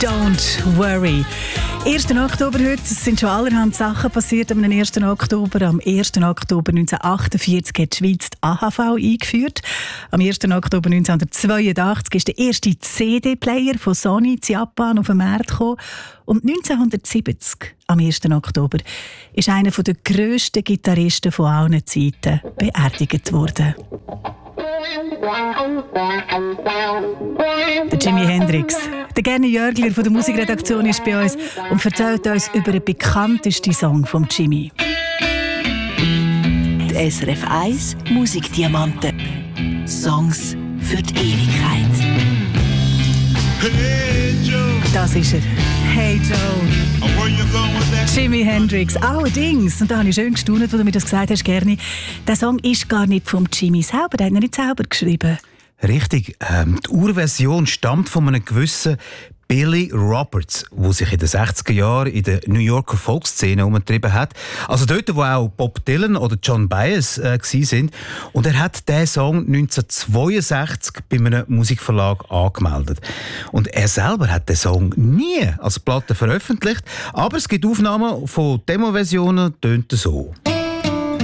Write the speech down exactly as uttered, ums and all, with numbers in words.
Don't worry. ersten Oktober heute, es sind schon allerhand Sachen passiert am ersten Oktober. Am ersten Oktober neunzehnhundertachtundvierzig hat die Schweiz die A H V eingeführt. Am ersten Oktober neunzehnhundertzweiundachtzig ist der erste C D-Player von Sony in Japan auf den Markt gekommen. Und neunzehnhundertsiebzig, am ersten Oktober, ist einer der grössten Gitarristen von allen Zeiten beerdigt worden. Der Jimi Hendrix. Der Gerni Jörgler von der Musikredaktion ist bei uns und erzählt uns über den bekanntesten Song von Jimi. Die S R F eins Musikdiamanten. Songs für die Ewigkeit. Hey Joe. Das ist er. Hey Joe. Where you going with that? Jimi Hendrix. Allerdings, und da habe ich schön gestaunt, als du mir das gesagt hast, Gerni, der Song ist gar nicht vom Jimi selber, den hat er nicht selber geschrieben. Richtig. Ähm, die Urversion stammt von einem gewissen Billy Roberts, der sich in den sechziger Jahren in der New Yorker Folkszene umgetrieben hat. Also dort, wo auch Bob Dylan oder John Baez äh, waren. Und er hat diesen Song neunzehnhundertzweiundsechzig bei einem Musikverlag angemeldet. Und er selber hat den Song nie als Platte veröffentlicht, aber es gibt Aufnahmen von Demo-Versionen, tönt so.